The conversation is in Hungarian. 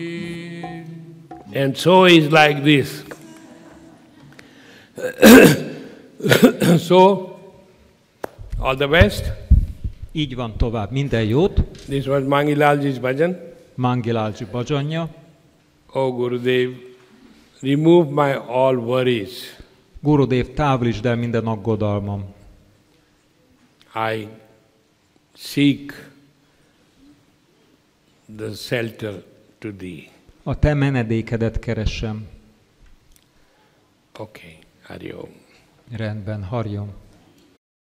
And so is like this. So, all the best. Így van tovább. Minden jót. This was Mangilalji's bhajan. Mangilalji bhajanja. Oh Gurudev, remove my all worries. Gurudev, távolítsd el minden aggodalmam. I seek the shelter to thee. A te menedékedet keresem. Okay, Hari Om. Rendben, Hari Om.